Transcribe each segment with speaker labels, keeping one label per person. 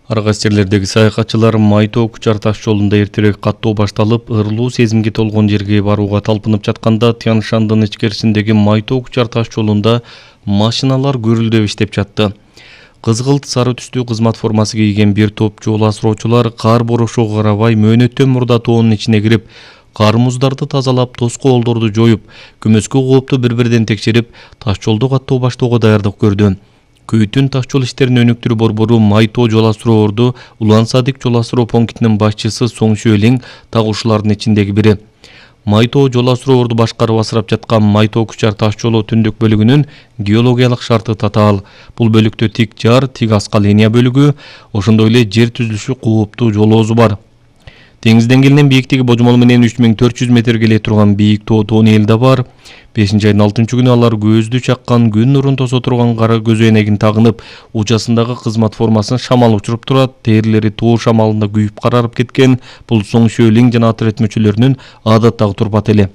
Speaker 1: Аргас жерлердеги саякатчылар Майтоо Кучар таш жолунда эртерээк каттоо башталып, ырылуу сезимге толгон жерге барууга талпынып жатканда Тянь-Шандын ичкерисиндеги Майтоо Кучар таш жолунда машиналар гүрүлдөп иштеп жатты. Кызгылт сары түстүү кызмат формасы кийген бир топ жол асыроочулар кар борошууга карабай мөөнөттөн мурда тоонун ичине кирип, кар муздарды тазалап, тоскоолдорду жоюп, көмөскө коопту бири-бирден текшерип, таш жолду каттоо баштоого даярдык көрдү. Көйтүн таш жол иштерин өнүктүрүү борбору Майтоо жол асыроо орду Улан Садык жол асыроо пунктинин башчысы Соң Шөөлиң тагуушулардын ичиндеги бири. Майтоо жол асыроо орду башкарып асырап жаткан Майтоо Кучар таш жолу түндүк бөлүгүнүн геологиялык шарты татаал. Бул бөлүктө тик жар, тик аска линия бөлүгү, ошондой эле жер түзүлүшү кооптуу жол оозу бар. Деңиз деңгээлинин бийиктиги божомол менен 3400 метрге келе турган бийик тоон эл да бар. 5-айдын 6-күнү алар көздү чаккан күн нурун тосо турган кара көзөөнөгүн тагынып, учасындагы кызмат формасын шамал учуруп турат, тээрлери тоо шамалында күйүп карарып кеткен. Бул Соң Шөөлиң жана отряд мүчөлөрүнүн адаттагы турпаты эле.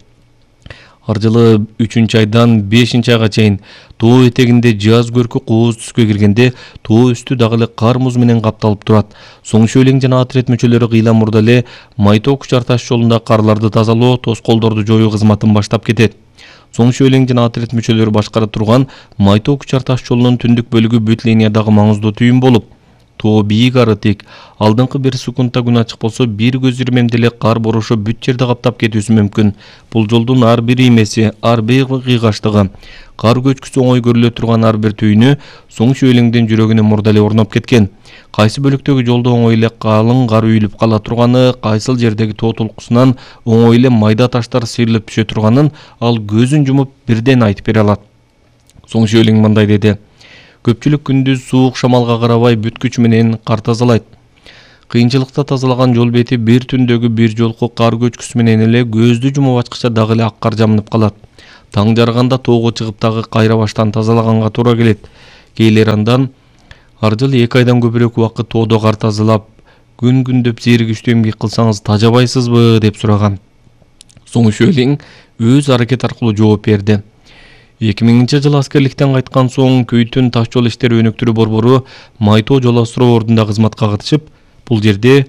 Speaker 1: Ар жылы 3-айдан 5-айга чейин тоо этегинде жаз көркү кооз түскө киргенде тоо үстү дагы эле кар муз менен капталып турат. Соң Шөөлиң жана отряд мүчөлөрү кыйла мурда эле Майтоо Кучар таш жолунда карларды тазалоо, тоскоолдорду жоюу кызматын баштап кетет. Соң Шөөлиң жана отряд мүчөлөрү башкара турган Майтоо Кучар таш жолунун түндүк бөлүгү бүт линиядагы маңыздуу түйүн болуп, тоо бийик ары тик. Алдыңкы 1 секундта күн ачык болсо, бир көз ирмемде эле кар борошо бүт жерди каптап кетүүсү мүмкүн. Бул жолдун ар бир иймеси, ар бир кыйгаштыгы, кар көчкүсү оңой көрүлө турган ар бир түйүнү Соң Шөөлиңдин жүрөгүнө мурда эле орноп кеткен. Кайсы бөлүктөгү жолдо оңой эле калың кар үйүлүп кала турганы, кайсыл жердеги тоо толкусунан оңой эле майда таштар сыйрылып түшө турганын ал көзүн жумуп бирден айтып бере алат. Соң Шөөлиң мындай деди: көпчүлүк күндүз суук шамалга карабай бүт күч менен кар тазалайт. Кыйынчылыкта тазалаган жол бети бир түндөгү бир жолку кар көчкүсү менен эле көздү жумуп ачкыча дагы эле ак кар жамынып калат. Таң жарганда тоого чыгып дагы кайра баштан тазалаганга туура келет. Кейлер андан ар жылы 2 айдан көбүрөөк убакыт тоодо кар тазалап, күндөп зээригиштүү эмгек кылсаңыз тажабайсызбы деп сураган. Соң Шөөлиң өз аракет аркылуу жооп берди. 2000-жылы аскерликтен кайткан соң Көйтүн таш жол иштери өнүктүрүү борбору Майтоо жол асыроо ордунда кызматка катышып, бул жерде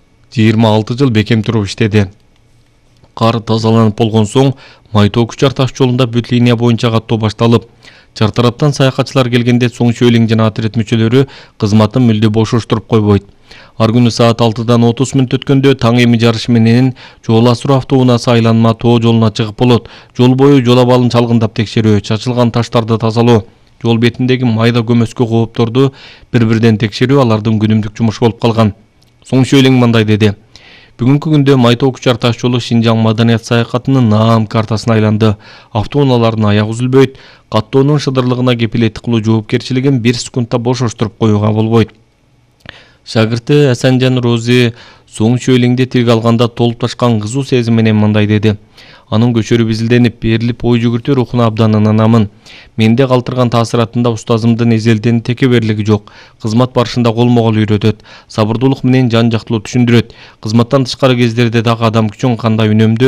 Speaker 1: 26 жыл бекем туруп иштеди. Кар тазаланып болгон соң Майтоо Кучар таш жолунда бүт линия боюнча каттоо башталып, чар тараптан саякатчылар келгенде Соң Шөөлиң жана отряд мүчөлөрү кызматын мүлдө бошоштуруп койбойт. Ар күнү саат 6-дан 30 мүнөт өткөндө таң эми жарышы менен жол асыруу автоунаасы айланма тоо жолуна чыгып болот. Жол бою жол абалын чалгындап текшерүү, чачылган таштарды тазалоо, жол бетиндеги майда көмөскө коопторду бири-бирден текшерүү алардын күнүмдүк жумушу болуп калган. Соң Шөөлиң мындай деди: бүгүнкү күндө Майтоо Кучар таш жолу Шинжаң маданият саякатынын наам картасына айланды. Автоунаалардын аяк үзүлбөйт, каттоонун шыдырлыгына кепилеттик кылуу жоопкерчилигин 1 секундта бошоштуруп коюуга болбойт. Шагырты Асанжан Рози Соң Шөөлиңди тилге алганда толуп ташкан кызуу сезим менен мындай деди: анын көчөрү безилденип, берилип ой жүгүртүү рухуна абдан ынанамын. Менде калтырган таасиратында устазымдын эзелден текеберлиги жок. Кызмат барышында колмо-кол үйрөтөт, сабырдуулук менен жан жактылуу түшүндүрөт. Кызматтан тышкары кездерде дагы адам күчүн кандай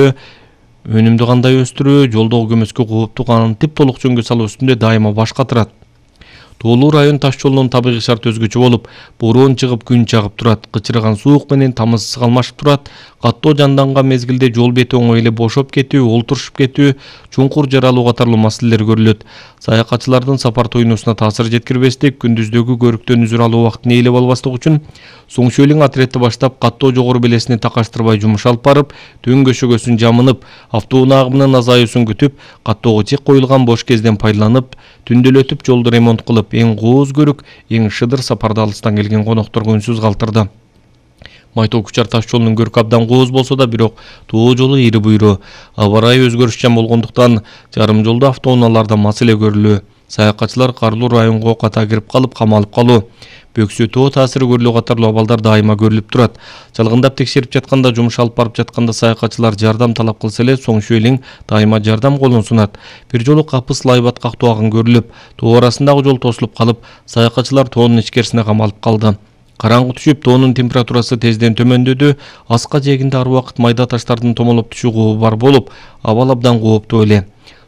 Speaker 1: өнүмдү кандай өстүрүү, жолдогу көмөскө коопту кантип толук жөнгө салуу үстүндө дайыма баш катырат. Тоолуу район таш жолунун табигый шарты өзгөчө болуп, бороон чыгып күн чагып турат, кычыраган суук менен тамыз алмашып турат. Каттоо жанданган мезгилде жол бети оңой эле бошоп кетүү, олтурушуп кетүү, чуңкур жаралуу катарлуу маселелер көрүлөт. Саякатчылардын сапар тоюнусуна таасир жеткирбестик, күндүздөгү көрүктөн үзүр алуу убактын ээлеп албастык үчүн Соң Шөөлиң отрядты баштап каттоо жогору белесини такаштырбай жумуш алып барып, түн көшөгөсүн жамынып, автоунаа агымынын азаюусун күтүп, каттоого чек коюлган бош кезден пайдаланып, түндөлөтүп жолду ремонт кылып, эң кооз көрүк, эң шыдыр сапарды алыстан келген конокторго үнсүз калтырды. Майтоо Кучар таш жолунун көркү абдан кооз болсо да, бирок тоо жолу ири буйру, аба ырайы өзгөрүшчан болгондуктан жарым жолдо автоунааларда маселе көрүлүү. Саякатчылар карлуу районго ката кирип калып, камалып калуу, бөксө тоо таасири көрүлүү катарлуу абалдар дайыма көрүлүп турат. Чалгындап текшерип жатканда, жумуш алып барып жатканда саякатчылар жардам талап кылса эле, Соң Шөөлиң дайыма жардам колун сунат. Бир жолу капыс лайбат кактоо агын көрүлүп, тоо арасындагы жол тосулуп калып, саякатчылар тоонун ичкерисине камалып калды. Караңгы түшүп, тоонун температурасы тезден төмөндөдү. Аска жээгинде ар убакыт майда таштардын томолоп түшүү кообу бар болуп, абал абдан кооптуу эле.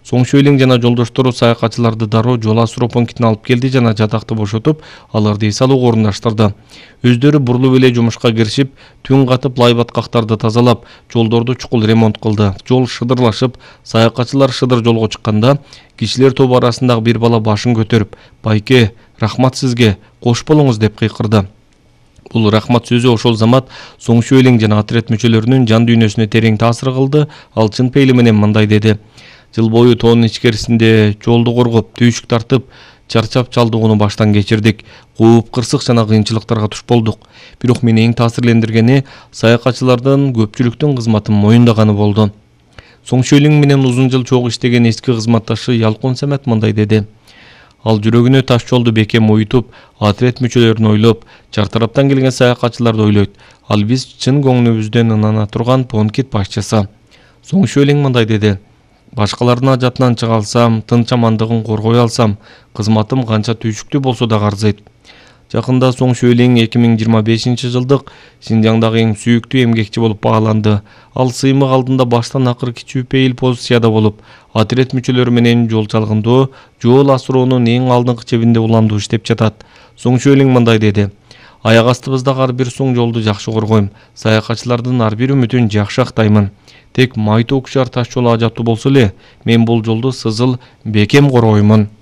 Speaker 1: Соң Шөйлең жана жолдоштору саякатчыларды дароо жол асыроо пунктине алып келди жана жатакты бошотуп, аларды эс алууга орундаштырды. Өздөрү бурулуп эле жумушка киришип, түн катып лай баткактарды тазалап, жолдорду чукул ремонт кылды. Жол шыдырлашып, саякатчылар шыдыр жолго чыкканда, кишилер тобу арасындагы бир бала башын көтөрүп, "Байке, рахмат сизге, кош болуңуз" деп кыйкырды. Бул рахмат сөзү ошол замат Соң Шөйлең жана отряд мүчөлөрүнүн жан дүйнөсүнө терең таасир кылды. Ал чын пейили менен мындай деди: "Жыл бою тоонун ичкерисинде жолду коргоп, түйшүк тартып, чарчап чалдыгууну баштан кечирдик. Кууп, кырсык жана кыйынчылыктарга туш болдук. Бирок мени эң таасирлендиргени саякатчылардын көпчүлүктүн кызматын моюндаганы болду." Соң Шөйлең менен узун жыл чогуу иштеген эски кызматташы Ялкын Самет мындай деди: "Ал жүрөгүнө таш жолду бекем уютуп, отряд мүчөлөрүн ойлоп, чар тараптан келген саякатчыларды ойлойт. Ал биз чын көңүлүбүздөн ынана турган пункт башчысы." Соң Шөйлең мындай деди: "Башкалардын ажатынан чыга алсам, тынч амандыгын коргой алсам, кызматым канча түйшүктүү болсо да карзайт." Жакында Соң Шөйлең 2025-жылдык Синжаңдагы эң сүйүктүү эмгекчи болуп бааланды. Ал сыймык алдында баштан акыр кичүү пейил позицияда болуп, отряд мүчөлөрү менен жол чалгындоо, жол асыроонун эң алдыңкы чебинде уламдуу иштеп жатат. Соң Шөйлең мындай деди: "Аяк астыбыздагы ар бир суң жолду жакшы коргойм. Саякатчылардын ар бир үмүтүн жакшы актаймын. Тек Майтоо Кучар таш жолу ажаттуу болсо эле, мен бул жолду сызыл бекем коргоймун."